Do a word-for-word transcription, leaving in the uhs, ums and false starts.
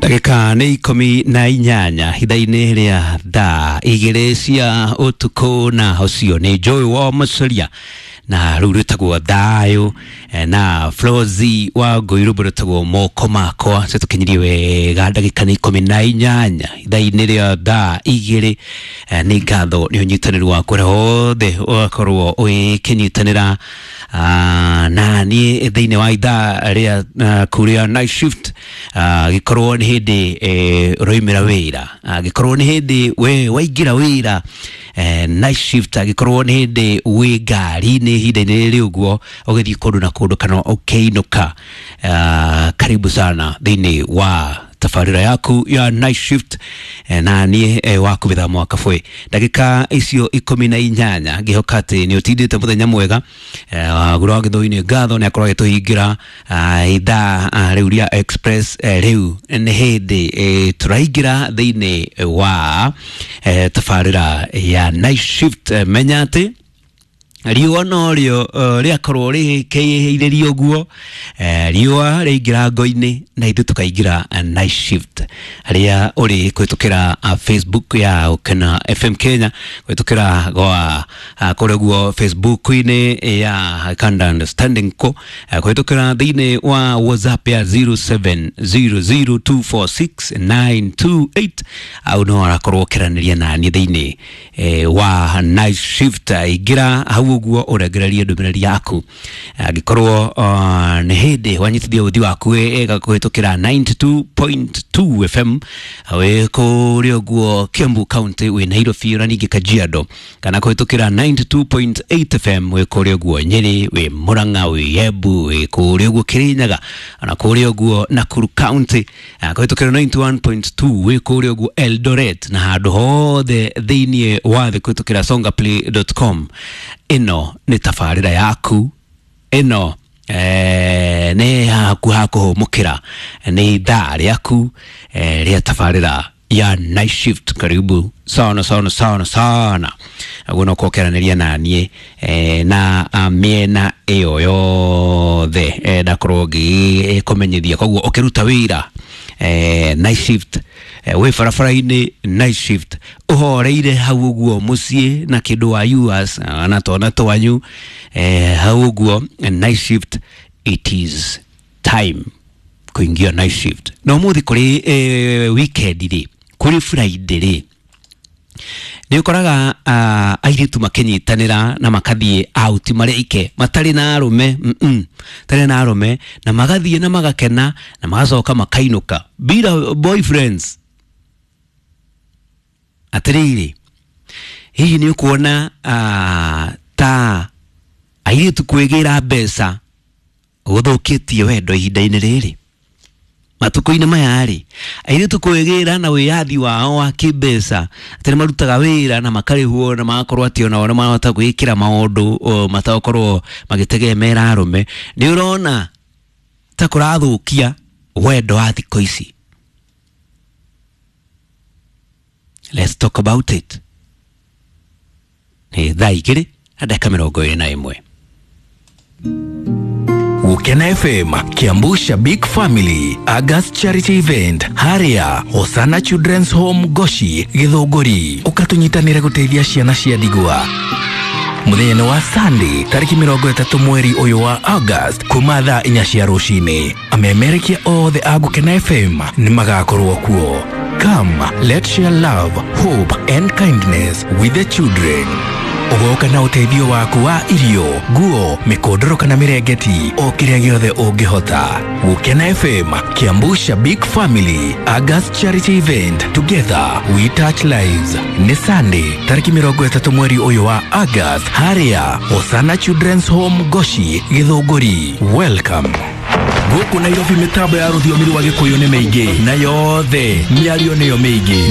Ndagika ni ikumi na inyanya hitha-ini ria thaa igiri cia utuku, na hocio ni Joy wa Masaria na riu ritagwo Thayo na Flozi wa Ngoiru ritagwo Moko Makwa. Tukinyirie wega ndagika ni ikumi na inyanya hitha-ini ria thaa igiri. Ni ngatho ni unyitaniri wakwa hothe ugakorwo ukinyitanira na ni thiini wa ithaa ria kuria night shift. Gikorwo ni hindi roimira wira, gikorwo ni hindi we waingira wira night shift, gikorwo ni hindi wi ngari ni hinda-ini ri uguo ugithi kundu na kundu kana ukeinuka. Karibu sana thiini wa tafarira yaku ya night shift na ni waku bitha mwaka fwe. Ndagika icio ikumi na inyanya ngihoka ati ni utindite muthenya mwega. Gura githoini ngatho ni akorwo gituhingira ithaa riu ria express. Riu ni hindi turaingira thiini wa tafarira ya night shift. Menya ati riua no rio riakorwo rikeihirerio guo, riua riingira ngo-ini na ithu tukaingira night shift. Ria uri kwitukira Facebook ya Ukena F M Kenya, kwitukira gwa kore guo Facebook-ini ya Kanda Understanding ko, kwitukira thiini wa WhatsApp ya zero seven zero zero two four six nine two eight, au no arakorwo kiraniria nani thiini wa night shift. Ingira hau guo uregereria ndumiriri yaku, agikorwo ni hindi wanyitithia uthi waku ega kuhitukira ninety two point two F M we kurio guo Kiambu County we Nairobi na ningi Kajiado, kana kuhitukira ninety two point eight F M we kurio guo Nyeri we Murang'a we Embu we kurio guo Kirinyaga na kurio guo Nakuru County, kuhitukira ninety one point two we kurio guo Eldoret na handu hothe thiini wa the kuhitukira songaplay dot com. Ino ni tafarira yaku, ino eh, ni haku hako mukira ni ithaa riaku eh, ria tafarira ya night shift. Karibu sana sana sana sana aguna kokeraniria nanie eh, na miena iyo yothe eh, ndakorogi eh, kumenyithia koguo ukiruta wira eh, night shift eh, we farafara-ini night shift uhoreire hau guo mucie na kindu wa yours na tona twanyu eh, hau guo night shift. It is time kuingia night shift. No muthi kuri eh, weekend ri kuri Friday ri ni ukoraga uh, airitu makenyitanira na makathie out marike matari na arume mm -mm, tari na arume na magathie na magakena na magacoka makainuka bila boyfriends. Atiriri hihi ni ukuona uh, ta airitu kwegira mbeca guthukitie wendo ihinda-ini riri matuko-ini maya ri airitu kwegira na wiyathi wao wa kibesa atari marutaga wira na makarihwo na magakorwo ati ona mahota gwikira maundu matakorwo magitegemera arume. Ni urona ta kurathukia wendo wa thiko ici. Let's talk about it. Ni thaa igiri ndagika mirongo iri na imwe. Ukena F M, Kiambu Shabik Family, August Charity Event, Haria, Hosana Children's Home Goshi, Githogori, ukatunyitanira guteithia ciana cia ndigwa. Muthenya wa Sunday, tariki mirongo itatu mweri uyu wa August, kuma thaa inya cia rucini. Amemerekia othe a Ukena F M ni magakorwo kuo. Come, let's share love, hope and kindness with the children. Ugoka na uteithio waku wa irio, guo, mikodoro kana mirengeti, o kiria giothe ungihota. Ukena F M, Kiambu Shabik Family, August Charity Event, together we touch lives. Ni Sunday, tariki mirongo itatu mweri uyu wa August, Haria, Hosana Children's Home Goshi, Githogori. Welcome. Guku Nairobi mitambo ya ruthiomi rwa Gikuyu ni meingi na yothe miario niyo meingi.